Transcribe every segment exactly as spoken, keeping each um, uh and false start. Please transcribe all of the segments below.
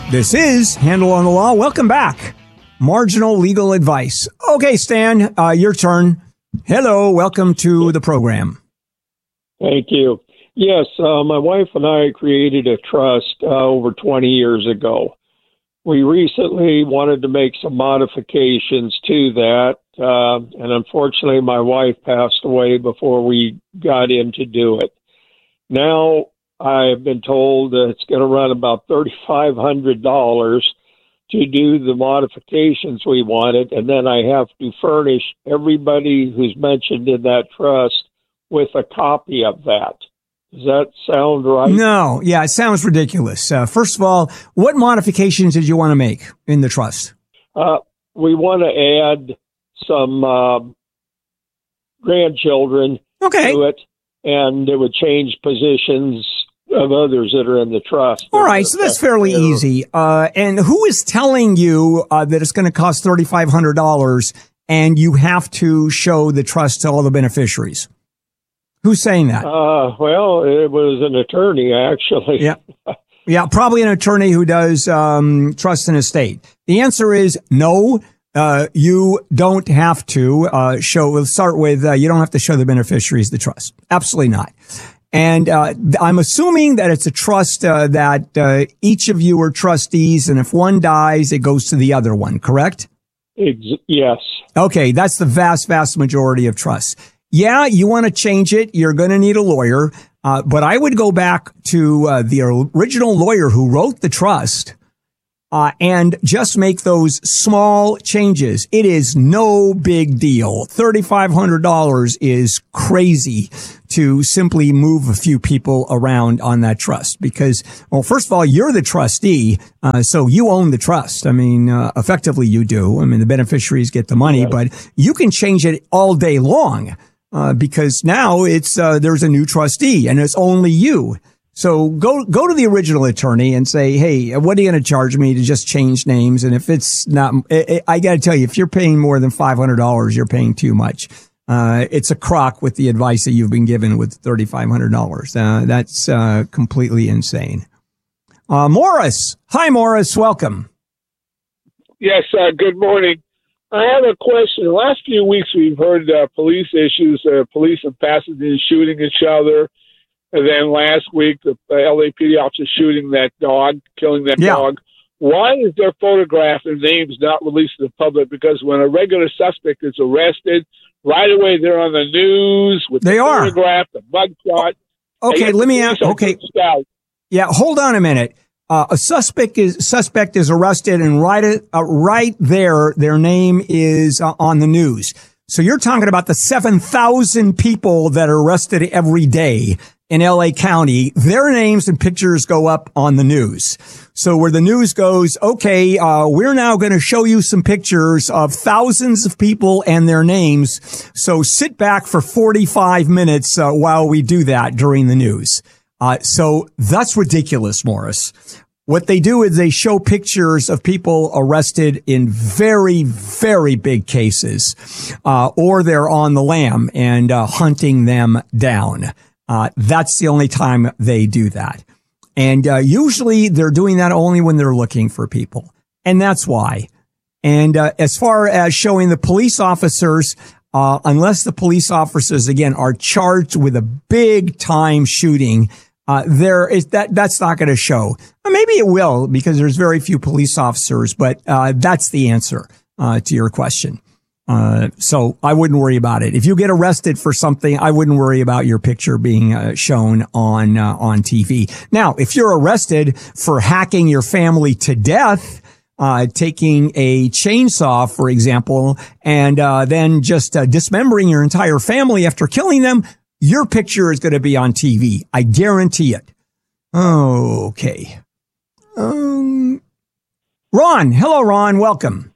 This is Handel on the Law. Welcome back. Marginal legal advice. Okay, Stan, uh, your turn. Hello, welcome to the program. Thank you. Yes, uh, my wife and I created a trust uh, over twenty years ago. We recently wanted to make some modifications to that, uh, and unfortunately my wife passed away before we got in to do it. Now I've been told that it's going to run about three thousand five hundred dollars to do the modifications we wanted, and then I have to furnish everybody who's mentioned in that trust with a copy of that. Does that sound right? No. Yeah, it sounds ridiculous. Uh, first of all, what modifications did you want to make in the trust? Uh, we want to add some uh, grandchildren okay. to it, and it would change positions of others that are in the trust. All right, so that's fairly their... easy. Uh, and who is telling you uh, that it's going to cost three thousand five hundred dollars and you have to show the trust to all the beneficiaries? Who's saying that? Uh, well, it was an attorney, actually. Yeah. Yeah, probably an attorney who does um, trust and estate. The answer is no. Uh, you don't have to uh, show. We'll start with uh, you don't have to show the beneficiaries the trust. Absolutely not. And uh, I'm assuming that it's a trust uh, that uh, each of you are trustees, and if one dies, it goes to the other one. Correct? Ex- yes. Okay, that's the vast, vast majority of trusts. Yeah, you want to change it. You're going to need a lawyer. Uh, but I would go back to uh, the original lawyer who wrote the trust uh, and just make those small changes. It is no big deal. three thousand five hundred dollars is crazy to simply move a few people around on that trust because, well, first of all, you're the trustee, uh, so you own the trust. I mean, uh, effectively you do. I mean, the beneficiaries get the money, yes. But you can change it all day long. Uh, because now it's, uh, there's a new trustee and it's only you. So go, go to the original attorney and say, hey, what are you going to charge me to just change names? And if it's not, I, I got to tell you, if you're paying more than five hundred dollars, you're paying too much. Uh, it's a crock with the advice that you've been given with three thousand five hundred dollars. Uh, that's, uh, completely insane. Uh, Morris. Hi, Morris. Welcome. Yes. Uh, good morning. I have a question. The last few weeks, we've heard uh, police issues, uh, police in Pasadena shooting each other. And then last week, the L A P D officer shooting that dog, killing that yeah. dog. Why is their photograph and names not released to the public? Because when a regular suspect is arrested, right away they're on the news with they the are. photograph, the mugshot. Okay, let me ask. Okay. Yeah, hold on a minute. Uh, a suspect is suspect is arrested, and right uh, right there, their name is uh, on the news. So you're talking about the seven thousand people that are arrested every day in L A County. Their names and pictures go up on the news. So where the news goes, okay, uh, we're now going to show you some pictures of thousands of people and their names. So sit back for forty-five minutes uh, while we do that during the news. Uh, so that's ridiculous, Morris. What they do is they show pictures of people arrested in very, very big cases, uh, or they're on the lam and, uh, hunting them down. Uh, that's the only time they do that. And, uh, usually they're doing that only when they're looking for people. And that's why. And, uh, as far as showing the police officers, uh, unless the police officers, again, are charged with a big time shooting, Uh, there is that, that's not going to show. Maybe it will because there's very few police officers, but, uh, that's the answer, uh, to your question. Uh, so I wouldn't worry about it. If you get arrested for something, I wouldn't worry about your picture being uh, shown on, uh, on T V. Now, if you're arrested for hacking your family to death, uh, taking a chainsaw, for example, and, uh, then just, uh, dismembering your entire family after killing them, your picture is going to be on T V. I guarantee it. Okay. Um, Ron. Hello, Ron. Welcome.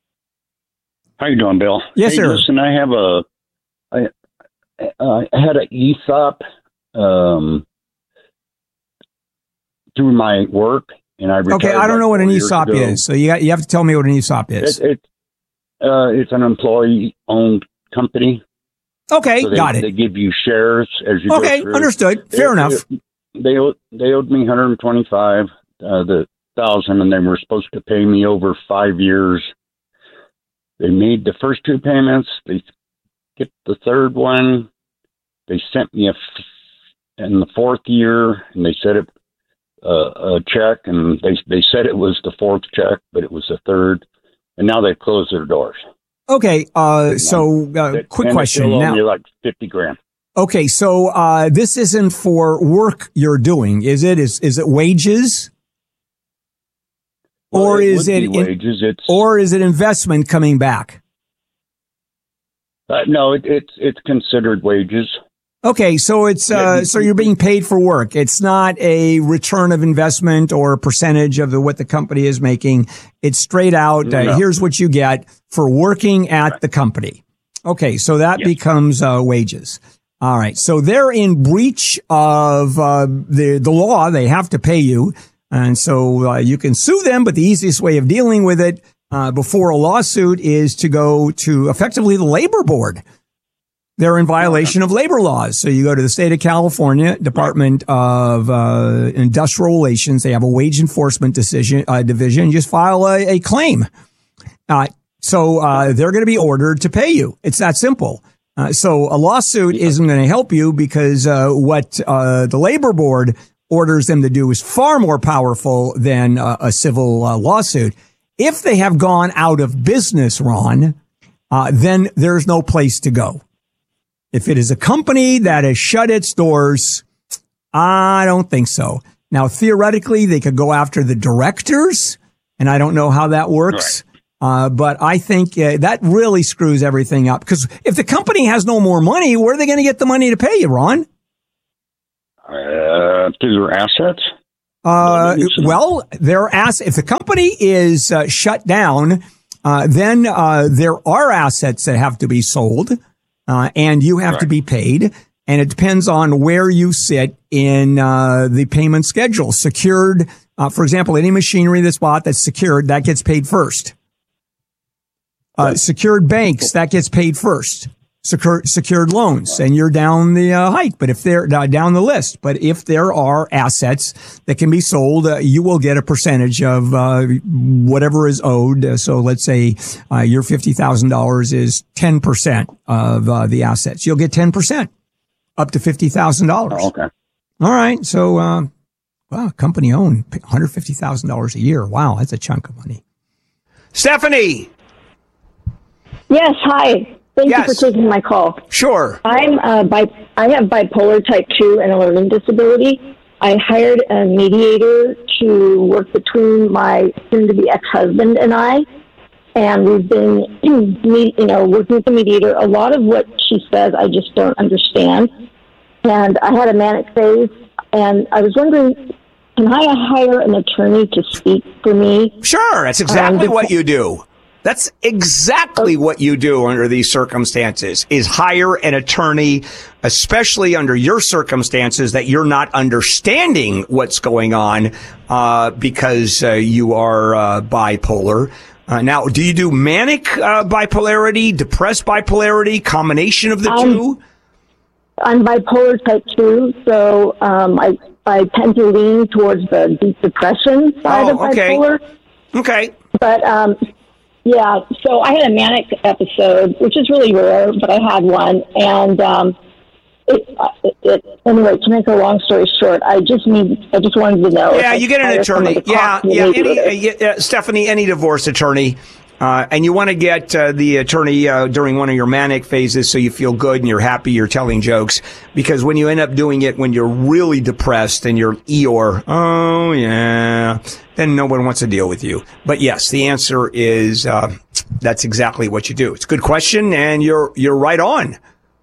How you doing, Bill? Yes, hey, sir. Listen, I have a, I, uh, I had an E S O P um, through my work, and I retired. Okay, I don't know what an E S O P ago. is, so you got, you have to tell me what an E S O P is. It, it, uh, it's an employee-owned company. Okay, so they, got it. They give you shares as you okay, go through. Understood. Fair they, enough. They, they, owed, they owed me one hundred twenty-five. Uh, the thousand, and they were supposed to pay me over five years. They made the first two payments. They skipped the third one. They sent me a f- in the fourth year, and they said it uh, a check, and they they said it was the fourth check, but it was the third, and now they closed their doors. Okay, uh, so uh, quick and question now. You're like fifty grand. Okay, so uh, this isn't for work you're doing, is it? Is is it wages? Well, or it is it in, wages? It's or is it investment coming back? Uh, no, it, it's it's considered wages. Okay, so it's uh, so you're being paid for work. It's not a return of investment or a percentage of the, what the company is making. It's straight out. Uh, No. Here's what you get for working at the company. Okay, so that Yes. becomes uh, wages. All right, so they're in breach of uh, the the law. They have to pay you, and so uh, you can sue them. But the easiest way of dealing with it uh, before a lawsuit is to go to effectively the labor board. They're in violation of labor laws. So you go to the state of California Department of uh, Industrial Relations. They have a wage enforcement decision uh, division. You just file a, a claim. Uh, so uh, they're going to be ordered to pay you. It's that simple. Uh, so a lawsuit isn't going to help you because uh, what uh, the labor board orders them to do is far more powerful than uh, a civil uh, lawsuit. If they have gone out of business, Ron, uh, then there's no place to go. If it is a company that has shut its doors, I don't think so. Now, theoretically, they could go after the directors, and I don't know how that works. Right. Uh, but I think uh, that really screws everything up. Because if the company has no more money, where are they going to get the money to pay you, Ron? Uh, through their assets? Uh, well, their ass. If the company is uh, shut down, uh, then uh, there are assets that have to be sold. Uh, and you have right. to be paid, and it depends on where you sit in uh, the payment schedule. Secured, uh, for example, any machinery that's bought that's secured, that gets paid first. Uh, right. Secured banks, that gets paid first. Secured, secured loans, and you're down the uh, hike, but if they're uh, down the list. But if there are assets that can be sold, uh, you will get a percentage of uh, whatever is owed. Uh, so let's say uh, your fifty thousand dollars is ten percent of uh, the assets. You'll get ten percent up to fifty thousand dollars. Oh, okay. All right. So, uh, wow, company owned one hundred fifty thousand dollars a year. Wow, that's a chunk of money. Stephanie. Yes. Hi. Thank yes. you for taking my call. Sure. I'm uh, bi- I have bipolar type two and a learning disability. I hired a mediator to work between my soon-to-be ex-husband and I, and we've been, you know, working with the mediator. A lot of what she says, I just don't understand. And I had a manic phase, and I was wondering, can I hire an attorney to speak for me? Sure, that's exactly um, what you do. That's exactly what you do under these circumstances, is hire an attorney, especially under your circumstances that you're not understanding what's going on uh, because uh, you are uh, bipolar. Uh, now, do you do manic uh, bipolarity, depressed bipolarity, combination of the um, two? I'm bipolar type two, so um, I, I tend to lean towards the deep depression side Oh, of okay. bipolar. Okay. But, um, yeah, so I had a manic episode, which is really rare, but I had one. And um, it, it, it, anyway, to make a long story short, I just need, I just wanted to know. Yeah, you get an attorney. Yeah, yeah, any, uh, yeah, Stephanie, any divorce attorney. Uh, and you want to get uh, the attorney uh, during one of your manic phases so you feel good and you're happy, you're telling jokes. Because when you end up doing it when you're really depressed and you're Eeyore, oh, yeah, then no one wants to deal with you. But yes, the answer is uh, that's exactly what you do. It's a good question, and you're you're right on.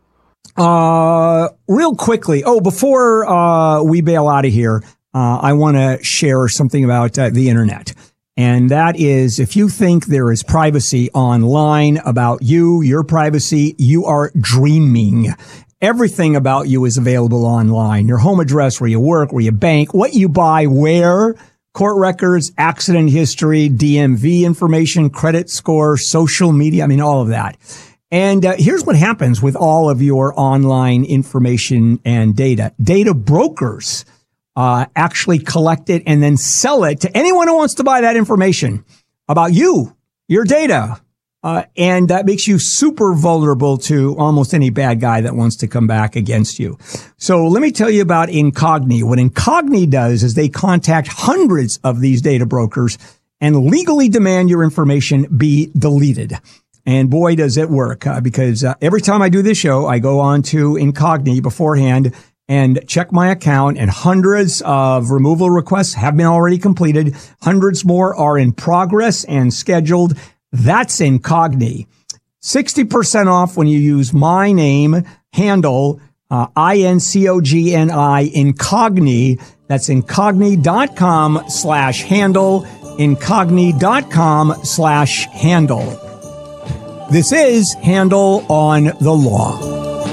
Uh, real quickly, oh, before uh, we bail out of here, uh, I want to share something about uh, the Internet. And that is, if you think there is privacy online about you, your privacy, you are dreaming. Everything about you is available online. Your home address, where you work, where you bank, what you buy, where, court records, accident history, D M V information, credit score, social media. I mean, all of that. And uh, here's what happens with all of your online information and data. Data brokers uh, actually collect it and then sell it to anyone who wants to buy that information about you, your data. Uh, and that makes you super vulnerable to almost any bad guy that wants to come back against you. So let me tell you about Incogni. What Incogni does is they contact hundreds of these data brokers and legally demand your information be deleted. And boy, does it work, uh, because uh, every time I do this show, I go on to Incogni beforehand and check my account, and hundreds of removal requests have been already completed. Hundreds more are in progress and scheduled. That's Incogni. sixty percent off when you use my name, handle, uh, I N C O G N I, Incogni. That's incogni.com slash handle, incogni.com slash handle. This is Handle on the Law.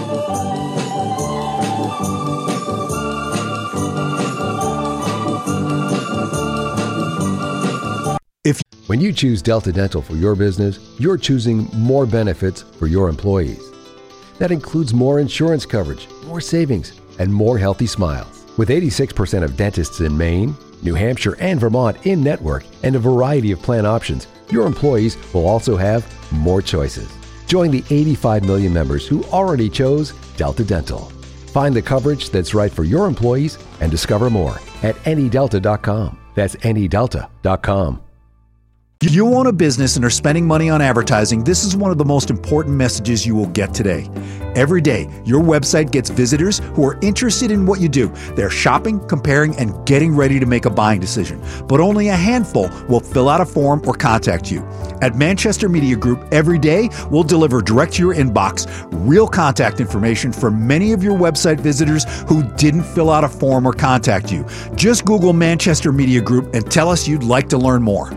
When you choose Delta Dental for your business, you're choosing more benefits for your employees. That includes more insurance coverage, more savings, and more healthy smiles. With eighty-six percent of dentists in Maine, New Hampshire, and Vermont in network, and a variety of plan options, your employees will also have more choices. Join the eighty-five million members who already chose Delta Dental. Find the coverage that's right for your employees and discover more at any delta dot com. That's any delta dot com. You own a business and are spending money on advertising, this is one of the most important messages you will get today. Every day, your website gets visitors who are interested in what you do. They're shopping, comparing, and getting ready to make a buying decision. But only a handful will fill out a form or contact you. At Manchester Media Group, every day, we'll deliver direct to your inbox real contact information for many of your website visitors who didn't fill out a form or contact you. Just Google Manchester Media Group and tell us you'd like to learn more.